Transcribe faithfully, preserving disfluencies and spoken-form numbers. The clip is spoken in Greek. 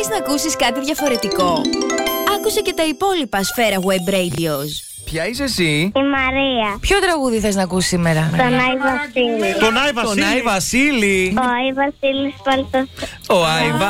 Θέλεις να ακούσεις κάτι διαφορετικό? Άκουσε και τα υπόλοιπα Σφαίρα Web Radios. Ποια είσαι εσύ? Η Μαρία. Ποιο τραγούδι θες να ακούσεις σήμερα? Τον Άι Βασίλη. Τον Άι Βασίλη. Τον Άι Βασίλη. Ο Άι Βασίλης Παλτός. Ο Άι